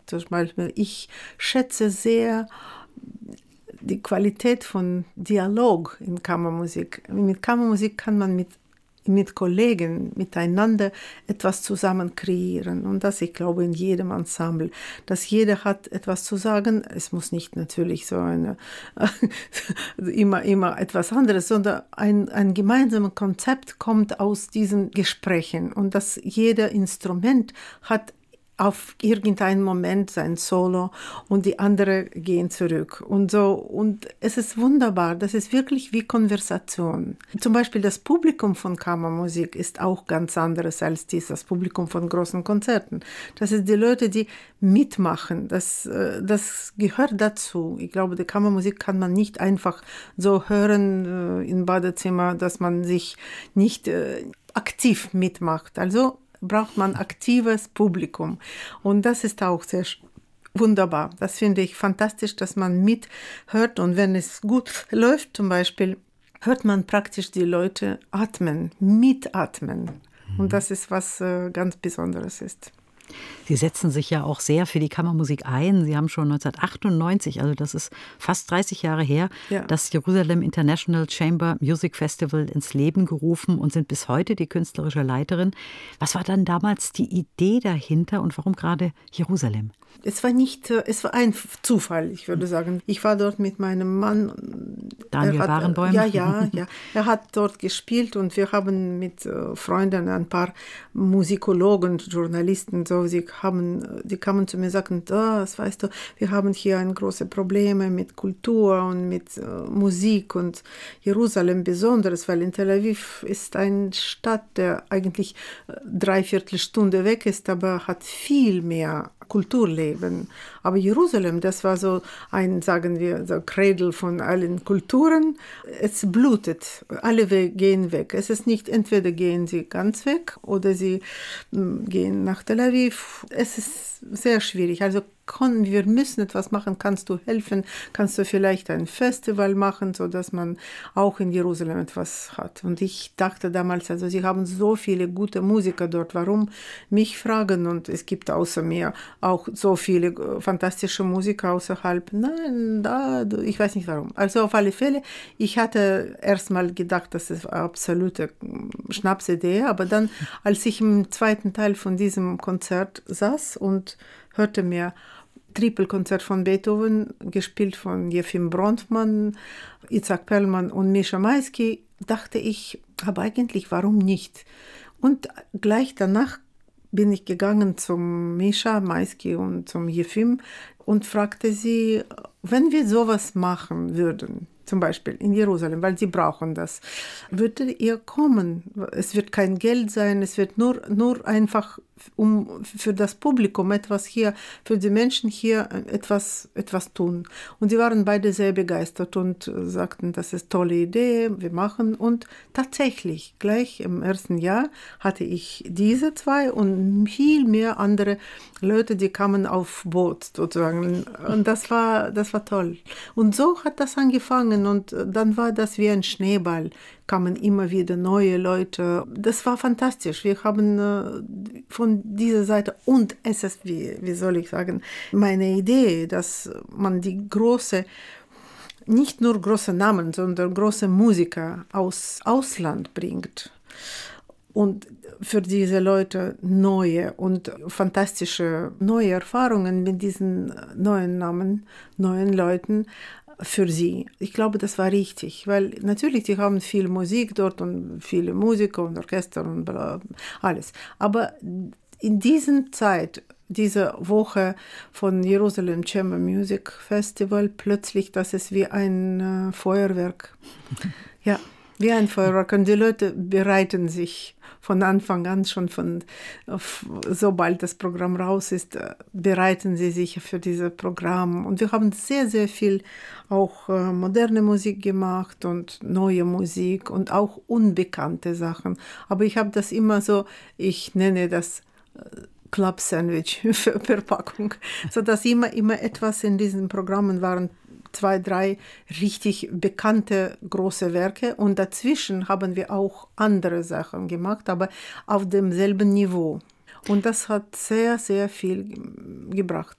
Zum Beispiel, ich schätze sehr die Qualität von Dialog in Kammermusik. Mit Kammermusik kann man mit Kollegen, miteinander etwas zusammen kreieren. Und das, ich glaube, in jedem Ensemble, dass jeder hat etwas zu sagen. Es muss nicht natürlich so immer etwas anderes, sondern ein gemeinsames Konzept kommt aus diesen Gesprächen. Und dass jeder Instrument hat auf irgendeinen Moment sein Solo und die anderen gehen zurück und so. Und es ist wunderbar, das ist wirklich wie Konversation. Zum Beispiel das Publikum von Kammermusik ist auch ganz anderes als das Publikum von großen Konzerten. Das ist die Leute, die mitmachen, das gehört dazu. Ich glaube, die Kammermusik kann man nicht einfach so hören im Badezimmer, dass man sich nicht aktiv mitmacht. Also braucht man aktives Publikum. Und das ist auch sehr wunderbar. Das finde ich fantastisch, dass man mithört. Und wenn es gut läuft, zum Beispiel, hört man praktisch die Leute atmen, mitatmen. Und das ist was ganz Besonderes ist. Sie setzen sich ja auch sehr für die Kammermusik ein. Sie haben schon 1998, also das ist fast 30 Jahre her, das Jerusalem International Chamber Music Festival ins Leben gerufen und sind bis heute die künstlerische Leiterin. Was war dann damals die Idee dahinter und warum gerade Jerusalem? Es war ein Zufall, ich würde sagen. Ich war dort mit meinem Mann. Daniel Barenboim. Ja. Er hat dort gespielt und wir haben mit Freunden, ein paar Musikologen, Journalisten, so, die kamen zu mir und sagten, das weißt du, wir haben hier große Probleme mit Kultur und mit Musik und Jerusalem besonders, weil in Tel Aviv ist eine Stadt, der eigentlich 3/4 Stunde weg ist, aber hat viel mehr Kulturleben. Aber Jerusalem, das war so sagen wir, so Cradle von allen Kulturen. Es blutet. Alle gehen weg. Es ist nicht, entweder gehen sie ganz weg oder sie gehen nach Tel Aviv. Es ist sehr schwierig. Also wir müssen etwas machen. Kannst du helfen? Kannst du vielleicht ein Festival machen, sodass man auch in Jerusalem etwas hat? Und ich dachte damals, also sie haben so viele gute Musiker dort. Warum mich fragen? Und es gibt außer mir auch so viele fantastische Musiker außerhalb. Nein, ich weiß nicht warum. Also auf alle Fälle, ich hatte erst mal gedacht, das ist eine absolute Schnapsidee. Aber dann, als ich im zweiten Teil von diesem Konzert saß und hörte mir Tripelkonzert von Beethoven, gespielt von Jefim Bronfman, Itzhak Perlman und Mischa Maisky, dachte ich, aber eigentlich, warum nicht? Und gleich danach bin ich gegangen zum Mischa Maisky und zum Jefim und fragte sie, wenn wir sowas machen würden, zum Beispiel in Jerusalem, weil sie brauchen das, würdet ihr kommen? Es wird kein Geld sein, es wird nur einfach für das Publikum etwas hier, für die Menschen hier etwas tun. Und sie waren beide sehr begeistert und sagten, das ist eine tolle Idee, wir machen. Und tatsächlich, gleich im ersten Jahr hatte ich diese zwei und viel mehr andere Leute, die kamen auf Boot sozusagen. Und das war toll. Und so hat das angefangen und dann war das wie ein Schneeball. Kamen immer wieder neue Leute. Das war fantastisch. Wir haben von dieser Seite, und es ist, wie soll ich sagen, meine Idee, dass man die nicht nur große Namen, sondern große Musiker aus Ausland bringt. Und für diese Leute neue und fantastische neue Erfahrungen mit diesen neuen Namen, neuen Leuten für sie. Ich glaube, das war richtig, weil natürlich, sie haben viel Musik dort und viele Musiker und Orchester und alles. Aber in dieser Zeit, diese Woche von Jerusalem Chamber Music Festival, plötzlich, das ist wie ein Feuerwerk. Ja, wie ein Feuerwerk. Und die Leute bereiten sich von Anfang an schon sobald das Programm raus ist, bereiten sie sich für dieses Programm. Und wir haben sehr, sehr viel auch moderne Musik gemacht und neue Musik und auch unbekannte Sachen. Aber ich habe das immer so, ich nenne das Club-Sandwich für Verpackung, sodass immer etwas in diesen Programmen waren. 2, 3 richtig bekannte große Werke und dazwischen haben wir auch andere Sachen gemacht, aber auf demselben Niveau. Und das hat sehr, sehr viel gebracht.